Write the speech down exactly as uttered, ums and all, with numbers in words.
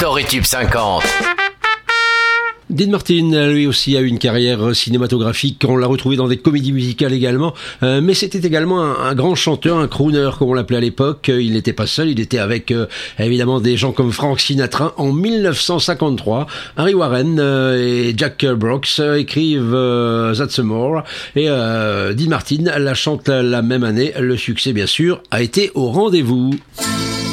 Story Tube cinquante. Dean Martin, lui aussi, a eu une carrière cinématographique. On l'a retrouvé dans des comédies musicales également. Euh, mais c'était également un, un grand chanteur, un crooner, comme on l'appelait à l'époque. Il n'était pas seul, il était avec, euh, évidemment, des gens comme Frank Sinatra. En dix-neuf cent cinquante-trois, Harry Warren euh, et Jack Brooks euh, écrivent euh, That's More. Et euh, Dean Martin la chante la même année. Le succès, bien sûr, a été au rendez-vous.